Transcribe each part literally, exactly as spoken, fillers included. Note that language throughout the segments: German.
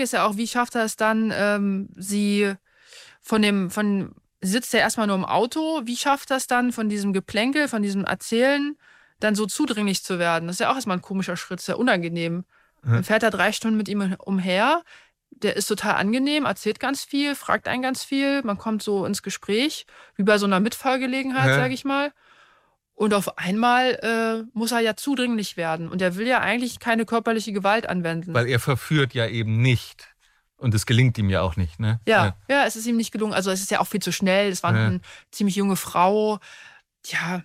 Frage ist ja auch, wie schafft er es dann, ähm, sie von dem, von, sie sitzt ja erstmal nur im Auto, wie schafft er es dann, von diesem Geplänkel, von diesem Erzählen, dann so zudringlich zu werden? Das ist ja auch erstmal ein komischer Schritt, sehr unangenehm. Dann fährt er drei Stunden mit ihm umher, der ist total angenehm, erzählt ganz viel, fragt einen ganz viel, man kommt so ins Gespräch, wie bei so einer Mitfahrgelegenheit, Ja. sage ich mal. Und auf einmal äh, muss er ja zudringlich werden. Und er will ja eigentlich keine körperliche Gewalt anwenden. Weil er verführt ja eben nicht. Und es gelingt ihm ja auch nicht, ne? Ja, ja, ja, es ist ihm nicht gelungen. Also es ist ja auch viel zu schnell. Es war Ja. eine ziemlich junge Frau. Ja,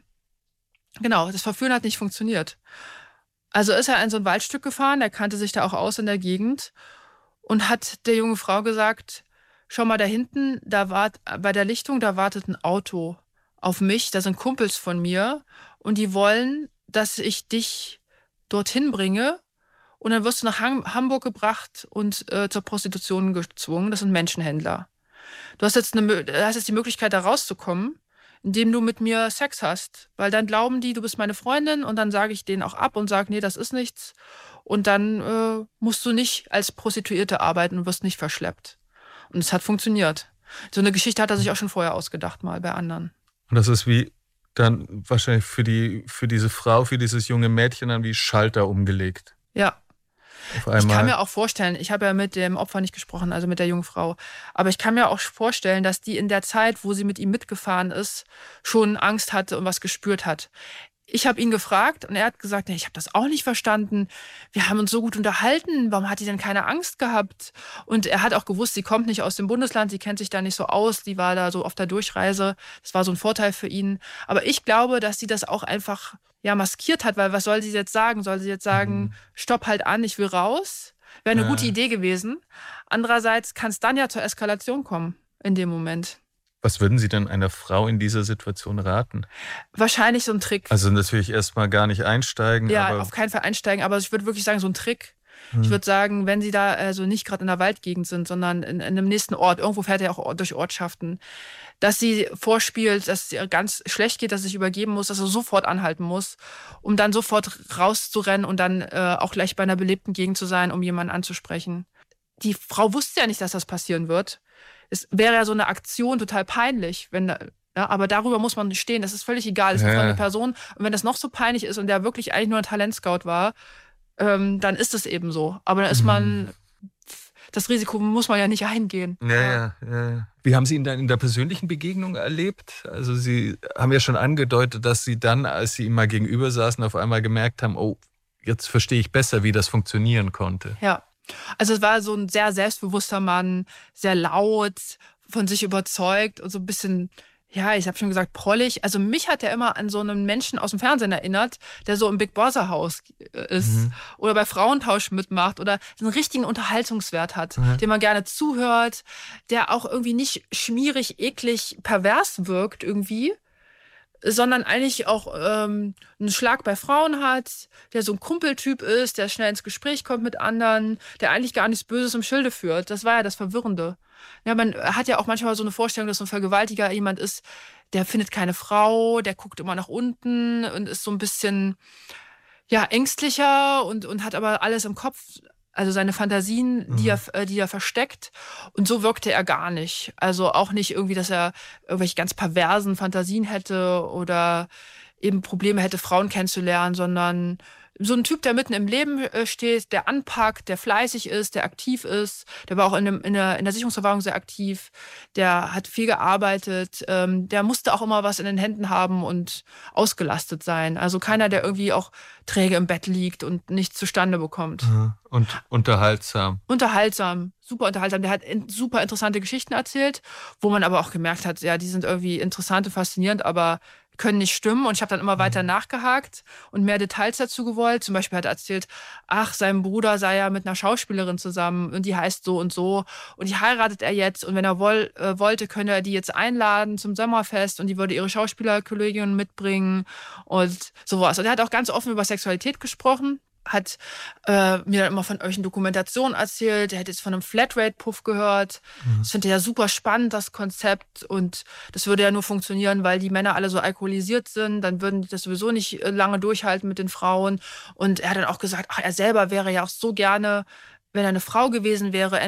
genau, das Verführen hat nicht funktioniert. Also ist er in so ein Waldstück gefahren, er kannte sich da auch aus in der Gegend und hat der jungen Frau gesagt, schau mal da hinten, da wart, bei der Lichtung, da wartet ein Auto auf mich, da sind Kumpels von mir und die wollen, dass ich dich dorthin bringe und dann wirst du nach Ham- Hamburg gebracht und äh, zur Prostitution gezwungen. Das sind Menschenhändler. Du hast jetzt, eine, Mö- hast jetzt die Möglichkeit, da rauszukommen, indem du mit mir Sex hast. Weil dann glauben die, du bist meine Freundin und dann sage ich denen auch ab und sage, nee, das ist nichts. Und dann äh, musst du nicht als Prostituierte arbeiten und wirst nicht verschleppt. Und es hat funktioniert. So eine Geschichte hat er sich auch schon vorher ausgedacht, mal bei anderen. Und das ist wie dann wahrscheinlich für die, für diese Frau, für dieses junge Mädchen dann wie Schalter umgelegt. Ja. Auf einmal. Ich kann mir auch vorstellen, ich habe ja mit dem Opfer nicht gesprochen, also mit der jungen Frau, aber ich kann mir auch vorstellen, dass die in der Zeit, wo sie mit ihm mitgefahren ist, schon Angst hatte und was gespürt hat. Ich habe ihn gefragt und er hat gesagt, nee, ich habe das auch nicht verstanden. Wir haben uns so gut unterhalten. Warum hat die denn keine Angst gehabt? Und er hat auch gewusst, sie kommt nicht aus dem Bundesland, sie kennt sich da nicht so aus. Die war da so auf der Durchreise. Das war so ein Vorteil für ihn. Aber ich glaube, dass sie das auch einfach ja maskiert hat, weil was soll sie jetzt sagen? Soll sie jetzt sagen, Mhm. stopp halt an, ich will raus? Wäre eine Ja. gute Idee gewesen. Andererseits kann es dann ja zur Eskalation kommen in dem Moment. Was würden Sie denn einer Frau in dieser Situation raten? Wahrscheinlich so ein Trick. Also natürlich erstmal gar nicht einsteigen. Ja, aber auf keinen Fall einsteigen, aber ich würde wirklich sagen, so ein Trick. Hm. Ich würde sagen, wenn Sie da also nicht gerade in der Waldgegend sind, sondern in, in einem nächsten Ort, irgendwo fährt er auch durch Ortschaften, dass sie vorspielt, dass es ihr ganz schlecht geht, dass sie sich übergeben muss, dass er sofort anhalten muss, um dann sofort rauszurennen und dann äh, auch gleich bei einer belebten Gegend zu sein, um jemanden anzusprechen. Die Frau wusste ja nicht, dass das passieren wird. Es wäre ja so eine Aktion total peinlich, wenn da, ja, aber darüber muss man nicht stehen. Das ist völlig egal. Das ist Ja. eine Person. Und wenn das noch so peinlich ist und der wirklich eigentlich nur ein Talentscout war, ähm, dann ist es eben so. Aber dann ist man, das Risiko muss man ja nicht eingehen. Ja, ja, ja, ja. Wie haben Sie ihn dann in der persönlichen Begegnung erlebt? Also Sie haben ja schon angedeutet, dass Sie dann, als Sie ihm mal gegenüber saßen, auf einmal gemerkt haben, oh, jetzt verstehe ich besser, wie das funktionieren konnte. Ja. Also es war so ein sehr selbstbewusster Mann, sehr laut, von sich überzeugt und so ein bisschen, ja, ich habe schon gesagt, prollig. Also mich hat er immer an so einen Menschen aus dem Fernsehen erinnert, der so im Big Brother Haus ist Mhm. oder bei Frauentausch mitmacht oder so einen richtigen Unterhaltungswert hat, Mhm. dem man gerne zuhört, der auch irgendwie nicht schmierig, eklig, pervers wirkt irgendwie, sondern eigentlich auch ähm, einen Schlag bei Frauen hat, der so ein Kumpeltyp ist, der schnell ins Gespräch kommt mit anderen, der eigentlich gar nichts Böses im Schilde führt. Das war ja das Verwirrende. Ja, man hat ja auch manchmal so eine Vorstellung, dass so ein Vergewaltiger jemand ist, der findet keine Frau, der guckt immer nach unten und ist so ein bisschen ja ängstlicher und, und hat aber alles im Kopf. Also seine Fantasien, Mhm. die er, äh, die er versteckt. Und so wirkte er gar nicht. Also auch nicht irgendwie, dass er irgendwelche ganz perversen Fantasien hätte oder eben Probleme hätte, Frauen kennenzulernen, sondern so ein Typ, der mitten im Leben äh, steht, der anpackt, der fleißig ist, der aktiv ist. Der war auch in, dem, in, der, in der Sicherungsverwahrung sehr aktiv. Der hat viel gearbeitet. Ähm, der musste auch immer was in den Händen haben und ausgelastet sein. Also keiner, der irgendwie auch träge im Bett liegt und nichts zustande bekommt. Mhm. Und unterhaltsam. Unterhaltsam, super unterhaltsam. Der hat in, super interessante Geschichten erzählt, wo man aber auch gemerkt hat, ja, die sind irgendwie interessant und faszinierend, aber können nicht stimmen. Und ich habe dann immer weiter nachgehakt und mehr Details dazu gewollt. Zum Beispiel hat er erzählt, ach, sein Bruder sei ja mit einer Schauspielerin zusammen und die heißt so und so und die heiratet er jetzt und wenn er woll, äh, wollte, könne er die jetzt einladen zum Sommerfest und die würde ihre Schauspielerkollegin mitbringen und sowas. Und er hat auch ganz offen über Sexualität gesprochen. Hat äh, mir dann immer von irgendwelchen Dokumentationen erzählt. Er hätte jetzt von einem Flatrate-Puff gehört. Mhm. Das finde ich ja super spannend, das Konzept. Und das würde ja nur funktionieren, weil die Männer alle so alkoholisiert sind. Dann würden die das sowieso nicht lange durchhalten mit den Frauen. Und er hat dann auch gesagt, ach, er selber wäre ja auch so gerne, wenn er eine Frau gewesen wäre,